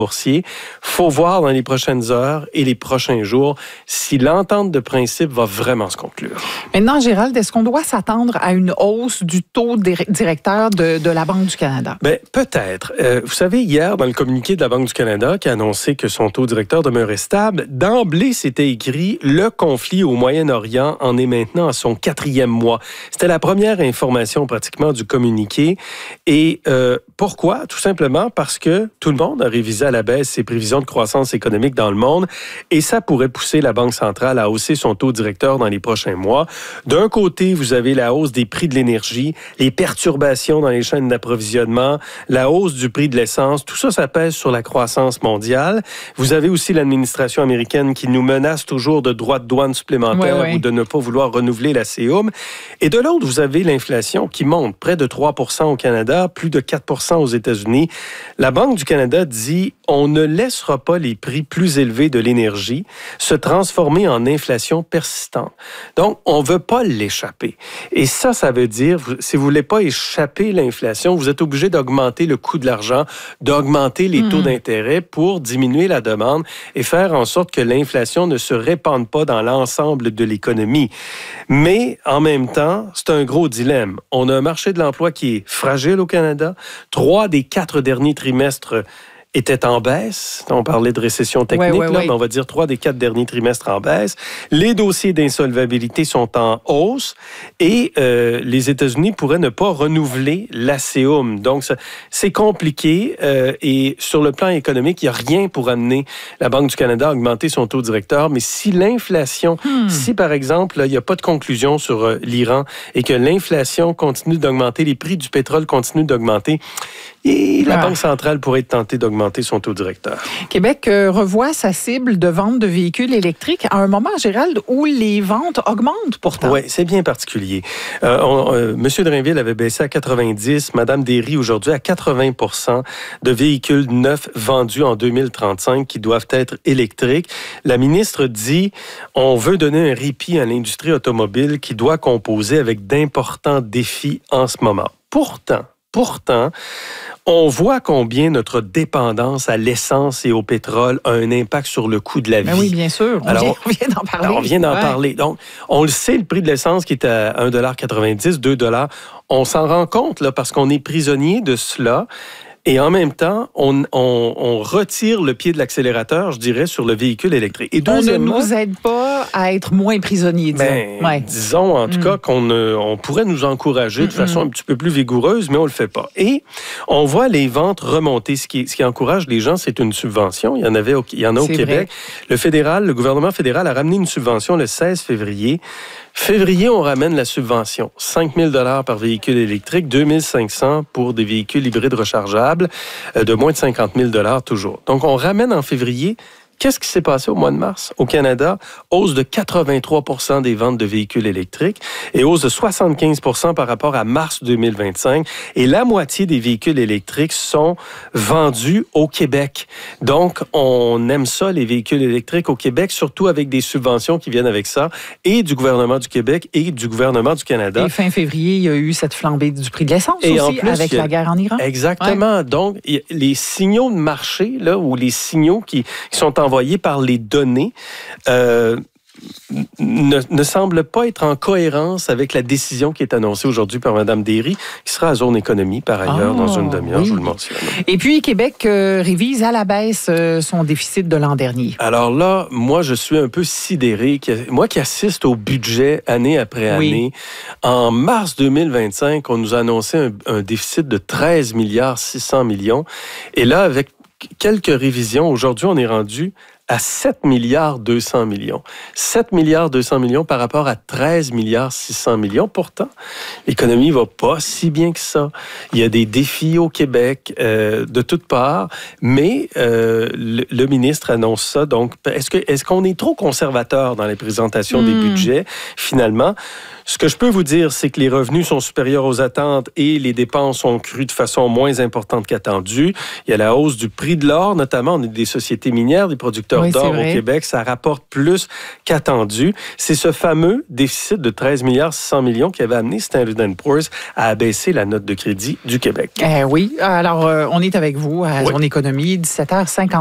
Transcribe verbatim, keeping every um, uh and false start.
boursier. Faut voir dans les prochaines heures et les prochains jours si l'entente de principe va vraiment se conclure. Maintenant, Gérald, est-ce qu'on doit s'attendre à une hausse du taux directeur de, de la Banque du Canada? Bien, peut-être. Euh, vous savez, hier, dans le communiqué de la Banque du Canada qui a annoncé que son taux directeur demeurait stable, d'emblée, c'était écrit « Le conflit au Moyen-Orient en est maintenant à son quatrième mois ». C'était la première information pratiquement du communiqué. Et euh, pourquoi? Tout simplement parce que tout le monde a révisé à la baisse ses prévisions de croissance économique dans le monde et ça pourrait pousser la Banque centrale à hausser son taux directeur dans les prochains mois. D'un côté, vous avez la hausse des prix de l'énergie, les perturbations dans les chaînes d'approvisionnement, la hausse du prix de l'essence. Tout ça, ça pèse sur la croissance mondiale. Vous avez aussi l'administration américaine qui nous menace toujours de droits de douane supplémentaires oui, oui. ou de ne pas vouloir renouveler la C E U M. Et de l'autre, vous avez l'inflation qui monte près de trois pour cent au Canada, plus de quatre pour cent aux États-Unis. La Banque du Canada dit on ne laissera pas les prix plus élevés de l'énergie se transformer en inflation persistante. Donc, on ne veut pas l'échapper. Et ça, ça veut dire, si vous ne voulez pas échapper l'inflation, vous êtes obligé d'augmenter le coût de l'argent, d'augmenter les mmh. taux d'intérêt pour diminuer la demande et faire en sorte que l'inflation ne se répande pas dans l'ensemble de l'économie. Mais, en même temps, c'est un gros dilemme. On a un marché de l'emploi qui est fragile au Canada. Trois des quatre derniers trimestres était en baisse. On parlait de récession technique, ouais, ouais, là, ouais. mais on va dire trois des quatre derniers trimestres en baisse. Les dossiers d'insolvabilité sont en hausse et euh, les États-Unis pourraient ne pas renouveler la C E U M. Donc, ça, c'est compliqué euh, et sur le plan économique, il n'y a rien pour amener la Banque du Canada à augmenter son taux directeur. Mais si l'inflation, hmm. si par exemple, là, il n'y a pas de conclusion sur euh, l'Iran et que l'inflation continue d'augmenter, les prix du pétrole continuent d'augmenter, et la ah. Banque centrale pourrait être tentée d'augmenter son taux directeur. Québec euh, revoit sa cible de vente de véhicules électriques à un moment, Gérald, où les ventes augmentent pourtant. Oui, c'est bien particulier. Euh, on, euh, M. Drainville avait baissé à quatre-vingt-dix, Mme Derry aujourd'hui à quatre-vingts pour cent de véhicules neufs vendus en deux mille trente-cinq qui doivent être électriques. La ministre dit on veut donner un répit à l'industrie automobile qui doit composer avec d'importants défis en ce moment. Pourtant, Pourtant, on voit combien notre dépendance à l'essence et au pétrole a un impact sur le coût de la vie. Ben oui, bien sûr. On, alors, vient, on vient d'en parler. Alors, on vient d'en ouais. parler. Donc, on le sait, le prix de l'essence qui est à un dollar quatre-vingt-dix, deux dollars, on s'en rend compte là, parce qu'on est prisonnier de cela. Et en même temps, on, on, on retire le pied de l'accélérateur, je dirais, sur le véhicule électrique. Et on ne nous aide pas à être moins prisonniers, disons. Ben, ouais. Disons, en tout mm. cas, qu'on euh, on pourrait nous encourager de mm-hmm. façon un petit peu plus vigoureuse, mais on le fait pas. Et on voit les ventes remonter. Ce qui, ce qui encourage les gens, c'est une subvention. Il y en avait, au, il y en a au c'est Québec. Vrai. Le fédéral, le gouvernement fédéral a ramené une subvention le seize février. Février, on ramène la subvention. cinq mille dollars par véhicule électrique, deux mille cinq cents pour des véhicules hybrides rechargeables, euh, de moins de cinquante mille dollars toujours. Donc, on ramène en février. Qu'est-ce qui s'est passé au mois de mars? Au Canada, hausse de quatre-vingt-trois pour cent des ventes de véhicules électriques et hausse de soixante-quinze pour cent par rapport à mars deux mille vingt-cinq. Et la moitié des véhicules électriques sont vendus au Québec. Donc, on aime ça, les véhicules électriques au Québec, surtout avec des subventions qui viennent avec ça, et du gouvernement du Québec et du gouvernement du Canada. Et fin février, il y a eu cette flambée du prix de l'essence et aussi, en plus, avec a... la guerre en Iran. Exactement. Ouais. Donc, les signaux de marché, là, ou les signaux qui, qui sont en envoyés par les données euh, ne, ne semblent pas être en cohérence avec la décision qui est annoncée aujourd'hui par Mme Derry, qui sera à zone économie par ailleurs oh, dans une demi-heure, oui. je vous le mentionne. Et puis, Québec euh, révise à la baisse euh, son déficit de l'an dernier. Alors là, moi, je suis un peu sidéré. Moi qui assiste au budget année après année, oui. en mars deux mille vingt-cinq, on nous a annoncé un, un déficit de treize milliards six cents millions. Et là, avec quelques révisions, aujourd'hui, on est rendu à sept milliards deux cents millions. sept milliards deux cents millions par rapport à treize milliards six cents millions. Pourtant, l'économie ne va pas si bien que ça. Il y a des défis au Québec euh, de toutes parts, mais euh, le, le ministre annonce ça. Donc, est-ce que, est-ce qu'on est trop conservateur dans les présentations mmh. des budgets, finalement? Ce que je peux vous dire, c'est que les revenus sont supérieurs aux attentes et les dépenses ont cru de façon moins importante qu'attendue. Il y a la hausse du prix de l'or, notamment. On est des sociétés minières, des producteurs vendeurs oui, d'or au vrai. Québec. Ça rapporte plus qu'attendu. C'est ce fameux déficit de treize milliards six cents millions qui avait amené Standard and Poor's à abaisser la note de crédit du Québec. Eh oui. Alors, euh, on est avec vous à Oui. Zone Économie, dix-sept heures cinquante.